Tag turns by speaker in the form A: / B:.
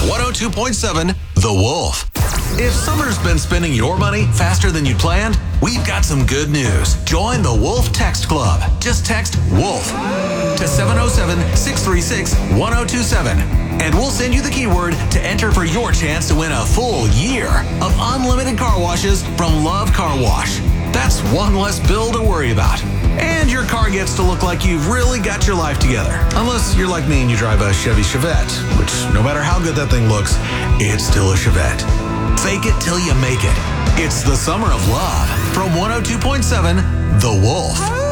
A: 102.7 The Wolf. If summer's been spending your money faster than you planned, we've got some good news. Join the Wolf Text Club. Just text WOLF to 707-636-1027, and we'll send you the keyword to enter for your chance to win a full year of unlimited car washes from Love Car Wash. That's one less bill to worry about. And your car gets to look like you've really got your life together. Unless you're like me and you drive a Chevy Chevette, which no matter how good that thing looks, it's still a Chevette. Fake it till you make it. It's the summer of love from 102.7 The Wolf.